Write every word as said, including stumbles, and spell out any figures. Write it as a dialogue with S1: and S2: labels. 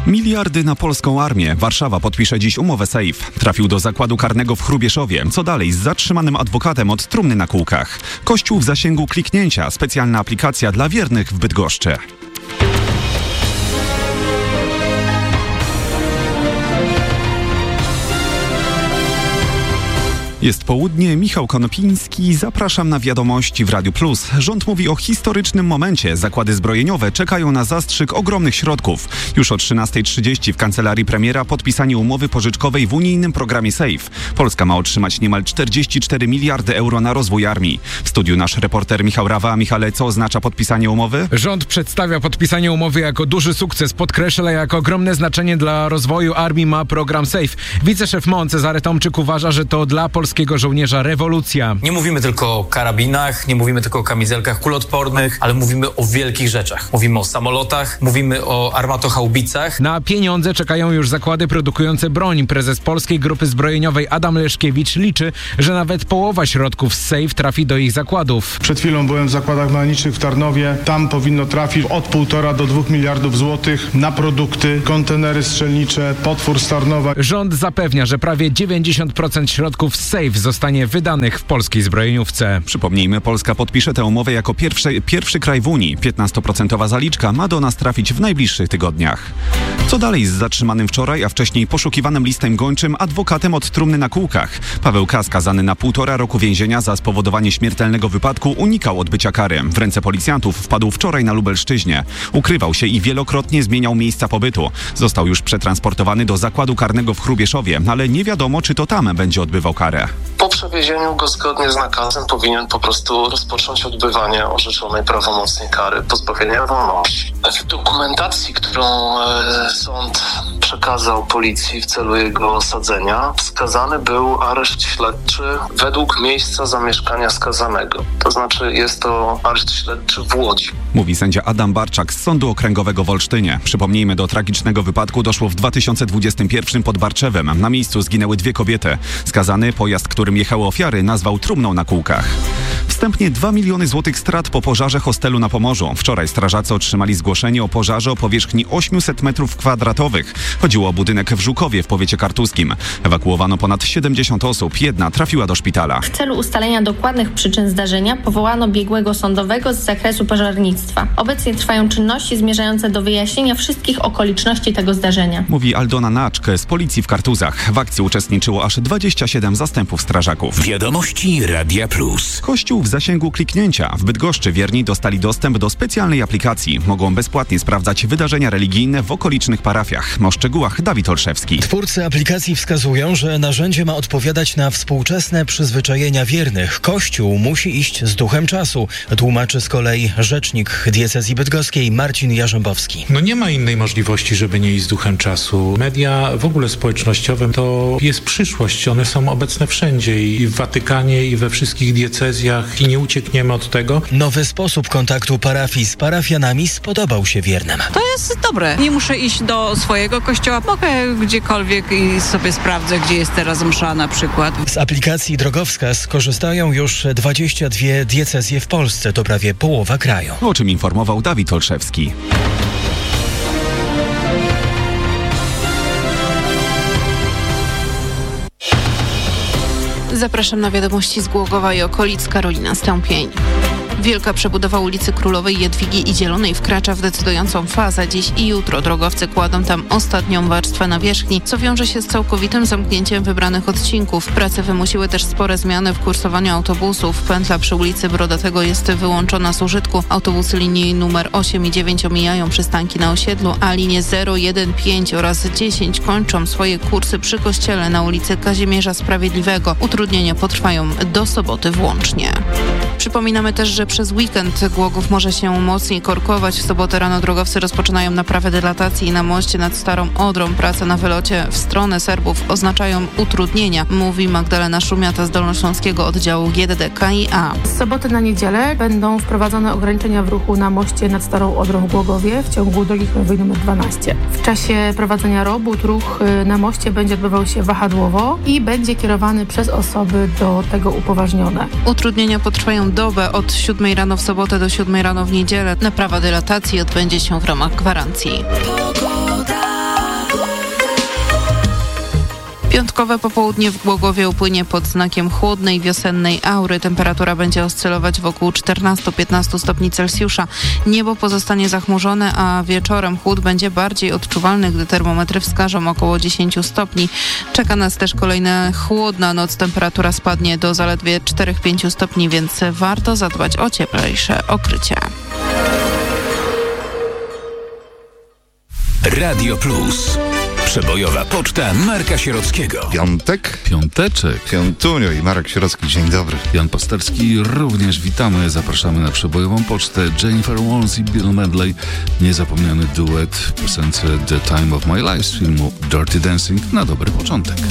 S1: Miliardy na polską armię. Warszawa podpisze dziś umowę Safe. Trafił do zakładu karnego w Hrubieszowie. Co dalej z zatrzymanym adwokatem od trumny na kółkach? Kościół w zasięgu kliknięcia. Specjalna aplikacja dla wiernych w Bydgoszczy. Jest południe, Michał Konopiński, zapraszam na wiadomości w Radiu Plus. Rząd mówi o historycznym momencie. Zakłady zbrojeniowe czekają na zastrzyk ogromnych środków. Już o trzynasta trzydzieści w kancelarii premiera podpisanie umowy pożyczkowej w unijnym programie Safe. Polska ma otrzymać niemal czterdzieści cztery miliardy euro na rozwój armii. W studiu nasz reporter Michał Rawa. Michale, co oznacza podpisanie umowy?
S2: Rząd przedstawia podpisanie umowy jako duży sukces. Podkreśla, jak ogromne znaczenie dla rozwoju armii ma program Safe. Wiceszef M O N Cezary Tomczyk uważa, że to dla polskiego żołnierza rewolucja.
S3: Nie mówimy tylko o karabinach, nie mówimy tylko o kamizelkach kuloodpornych, ale mówimy o wielkich rzeczach. Mówimy o samolotach, mówimy o armatochaubicach.
S2: Na pieniądze czekają już zakłady produkujące broń. Prezes Polskiej Grupy Zbrojeniowej Adam Leszkiewicz liczy, że nawet połowa środków z Safe trafi do ich zakładów.
S4: Przed chwilą byłem w zakładach mechanicznych w Tarnowie. Tam powinno trafić od półtora do dwóch miliardów złotych na produkty, kontenery strzelnicze, potwór z Tarnowa.
S2: Rząd zapewnia, że prawie dziewięćdziesiąt procent środków z Safe zostanie wydanych w polskiej zbrojeniówce.
S1: Przypomnijmy, Polska podpisze tę umowę jako pierwszy, pierwszy kraj w Unii. piętnastoprocentowa zaliczka ma do nas trafić w najbliższych tygodniach. Co dalej z zatrzymanym wczoraj, a wcześniej poszukiwanym listem gończym adwokatem od trumny na kółkach? Paweł K., skazany na półtora roku więzienia za spowodowanie śmiertelnego wypadku, unikał odbycia kary. W ręce policjantów wpadł wczoraj na Lubelszczyźnie. Ukrywał się i wielokrotnie zmieniał miejsca pobytu. Został już przetransportowany do zakładu karnego w Hrubieszowie, ale nie wiadomo, czy to tam będzie odbywał karę.
S5: Po przewiezieniu go zgodnie z nakazem powinien po prostu rozpocząć odbywanie orzeczonej prawomocnej kary pozbawienia wolności. W dokumentacji, którą e, sąd przekazał policji w celu jego osadzenia, wskazany był areszt śledczy według miejsca zamieszkania skazanego. To znaczy jest to areszt śledczy w Łodzi.
S1: Mówi sędzia Adam Barczak z Sądu Okręgowego w Olsztynie. Przypomnijmy, do tragicznego wypadku doszło w dwa tysiące dwudziestym pierwszym pod Barczewem. Na miejscu zginęły dwie kobiety. Skazany pojazd, którym jechały ofiary, nazwał trumną na kółkach. Wstępnie dwa miliony złotych strat po pożarze hostelu na Pomorzu. Wczoraj strażacy otrzymali zgłoszenie o pożarze o powierzchni osiemset metrów kwadratowych. Chodziło o budynek w Żukowie w powiecie kartuskim. Ewakuowano ponad siedemdziesiąt osób. Jedna trafiła do szpitala.
S6: W celu ustalenia dokładnych przyczyn zdarzenia powołano biegłego sądowego z zakresu pożarnictwa. Obecnie trwają czynności zmierzające do wyjaśnienia wszystkich okoliczności tego zdarzenia.
S1: Mówi Aldona Naczkę z policji w Kartuzach. W akcji uczestniczyło aż dwadzieścia siedem zastępów strażaków.
S7: Wiadomości Radia Plus.
S1: Kościół w zasięgu kliknięcia. W Bydgoszczy wierni dostali dostęp do specjalnej aplikacji. Mogą bezpłatnie sprawdzać wydarzenia religijne w okolicznych parafiach. O szczegółach Dawid Olszewski.
S8: Twórcy aplikacji wskazują, że narzędzie ma odpowiadać na współczesne przyzwyczajenia wiernych. Kościół musi iść z duchem czasu, tłumaczy z kolei rzecznik diecezji bydgoskiej Marcin Jarzębowski.
S9: No nie ma innej możliwości, żeby nie iść z duchem czasu. Media w ogóle społecznościowe to jest przyszłość. One są obecne wszędzie i w Watykanie, i we wszystkich diecezjach i nie uciekniemy od tego.
S8: Nowy sposób kontaktu parafii z parafianami spodobał się wiernym.
S10: To jest dobre. Nie muszę iść do swojego kościoła. Mogę gdziekolwiek i sobie sprawdzę, gdzie jest teraz msza na przykład.
S8: Z aplikacji Drogowskaz skorzystają już dwadzieścia dwie diecezje w Polsce. To prawie połowa kraju.
S1: O czym informował Dawid Olszewski.
S11: Zapraszam na wiadomości z Głogowa i okolic. Karolina Stępień. Wielka przebudowa ulicy Królowej Jadwigi i Zielonej wkracza w decydującą fazę. Dziś i jutro drogowcy kładą tam ostatnią warstwę nawierzchni, co wiąże się z całkowitym zamknięciem wybranych odcinków. Prace wymusiły też spore zmiany w kursowaniu autobusów. Pętla przy ulicy Brodatego jest wyłączona z użytku. Autobusy linii numer osiem i dziewięć omijają przystanki na osiedlu, a linie zero, jeden, pięć oraz dziesięć kończą swoje kursy przy kościele na ulicy Kazimierza Sprawiedliwego. Utrudnienia potrwają do soboty włącznie. Przypominamy też, że przez weekend Głogów może się mocniej korkować. W sobotę rano drogowcy rozpoczynają naprawę dylatacji na moście nad Starą Odrą. Prace na wylocie w stronę Serbów oznaczają utrudnienia, mówi Magdalena Szumiata z Dolnośląskiego Oddziału G D D K I A.
S12: Z soboty na niedzielę będą wprowadzone ograniczenia w ruchu na moście nad Starą Odrą w Głogowie w ciągu drogi krajowej nr dwanaście. W czasie prowadzenia robót ruch na moście będzie odbywał się wahadłowo i będzie kierowany przez osoby do tego upoważnione.
S11: Utrudnienia potrwają dobę od siódmej rano w sobotę do siódmej rano w niedzielę. Naprawa dylatacji odbędzie się w ramach gwarancji. Pogoda. Piątkowe popołudnie w Głogowie upłynie pod znakiem chłodnej, wiosennej aury. Temperatura będzie oscylować wokół czternaście do piętnastu stopni Celsjusza. Niebo pozostanie zachmurzone, a wieczorem chłód będzie bardziej odczuwalny, gdy termometry wskażą około dziesięć stopni. Czeka nas też kolejna chłodna noc. Temperatura spadnie do zaledwie cztery do pięciu stopni, więc warto zadbać o cieplejsze okrycie.
S7: Radio Plus. Przebojowa poczta Marka Sierockiego.
S13: Piątek?
S14: Piąteczek.
S13: Piątunio i Marek Sierocki, dzień dobry.
S14: Jan Pasterski, również witamy. Zapraszamy na przebojową pocztę. Jennifer Warnes i Bill Medley. Niezapomniany duet w piosence The Time of My Life z filmu Dirty Dancing na dobry początek.